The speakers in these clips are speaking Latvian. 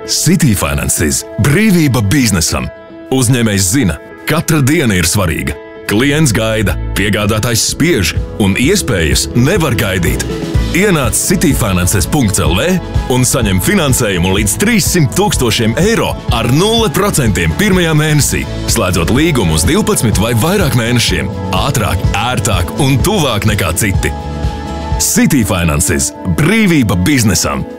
City Finances – brīvība biznesam. Uzņēmējs zina, katra diena ir svarīga. Klients gaida, piegādātājs spiež un iespējas nevar gaidīt. Ienāc cityfinances.lv un saņem finansējumu līdz 300 000 eiro ar 0% pirmajā mēnesī, slēdzot līgumu uz 12 vai vairāk mēnešiem, ātrāk, ērtāk un tuvāk nekā citi. City Finances – brīvība biznesam.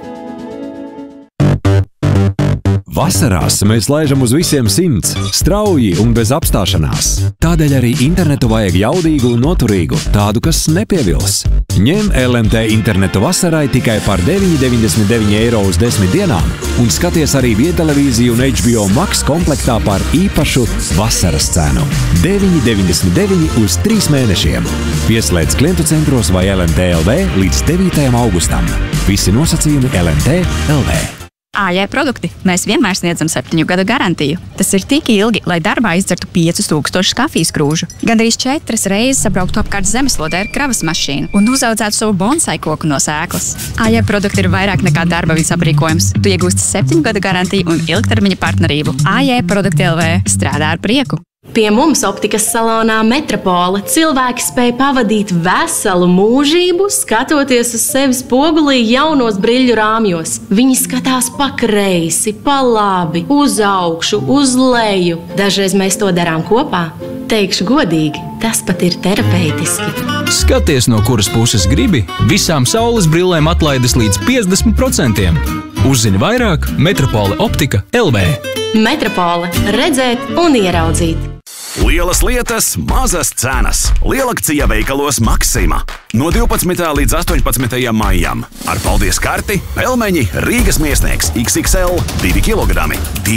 Vasarās mēs laižam uz visiem 100, strauji un bez apstāšanās. Tādēļ arī internetu vajag jaudīgu un noturīgu, tādu, kas nepievils. Ņem LMT internetu vasarai tikai par 9,99 eiro uz 10 dienām un skaties arī vietelevīziju un HBO Max komplektā par īpašu vasaras cenu. 9,99 uz 3 mēnešiem. Pieslēdz klientu centros vai LMT.lv līdz 9. augustam. Visi nosacījumi LMT.lv. AJ produkti. Mēs vienmēr sniedzam 7 gadu garantiju. Tas ir tik ilgi, lai darbā izdzertu 5000 kafijas krūžu. Gandrīz 4 reizes sabrauktu apkārt zemeslodē ar kravas mašīnu un uzaudzētu savu bonsai koku no sēklas. AJ produkti ir vairāk nekā darba vidas aprīkojums. Tu iegūsti 7 gadu garantiju un ilgtermiņa partnerību. AJ produkti LV strādā ar prieku. Pie mums optikas salonā Metropole cilvēki spēj pavadīt veselu mūžību, skatoties uz sevi spogulī jaunos briļu rāmjos. Viņi skatās pa kreisi, pa labi, uz augšu, uz leju. Dažreiz mēs to darām kopā. Teikšu godīgi, tas pat ir terapeitiski. Skaties, no kuras puses gribi, visām saules brillēm atlaides līdz 50%. Uzzini vairāk Metropole optika LV. Metropole – redzēt un ieraudzīt. Lielas lietas, mazas cenas. Lielakcija veikalos Maksima. No 12. līdz 18. maijam. Ar paldies karti pelmeņi Rīgas Miesnieks XXL 2 kg,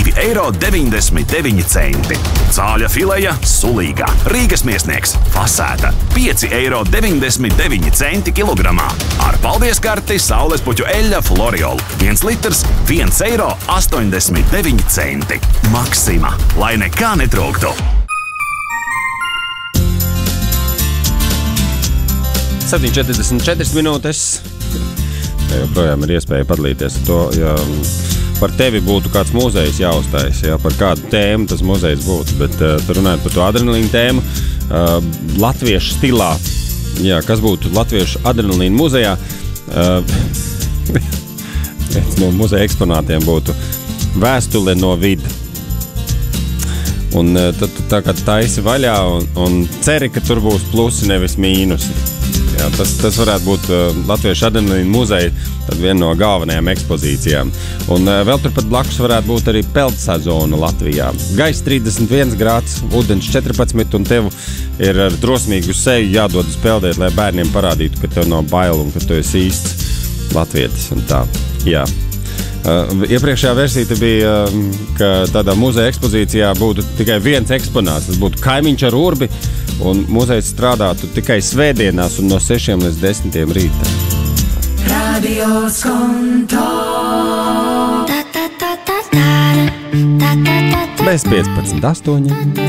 2,99 eiro. Cāļa fileja Sulīga. Rīgas Miesnieks Fasēta 5,99 eiro kilogramā. Ar paldies karti saulespuķu eļļa Floriol 1 litrs 1,89 eiro. Maksima. Lai nekā netrūktu. 7,44 minūtes. Joprojām ir iespēja padalīties ar to, ja par tevi būtu kāds muzejs jāuztais, ja par kādu tēmu tas muzejs būtu, bet tu runājot par to adrenalīnu tēmu, latviešu stilā, jā, kas būtu latviešu adrenalīnu muzejā, viens no muzeja eksponātiem būtu vēstule no vida. Un tad tu tā kā taisi vaļā un ceri, ka tur būs plusi, nevis mīnusi. Jā, tas varētu būt Latviešu adrenalīnu muzeja, tad viena no galvenajām ekspozīcijām. Un vēl turpat blakus varētu būt arī peldsezona Latvijā. Gaiss 31 grāds, ūdens 14, un tev ir ar drosmīgu seju jādodas peldēt, lai bērniem parādītu, ka tev nav bail un ka tu esi īsts latvietis. Un tā, jā. Iepriekšējā versija bija, ka tādā muzeja ekspozīcijā būtu tikai viens eksponāts. Tas būtu kaimiņš ar urbi, un muzejs strādātu tikai svētdienās un no 6 līdz 10 rītā. Radio Skonto. Bez 15,8.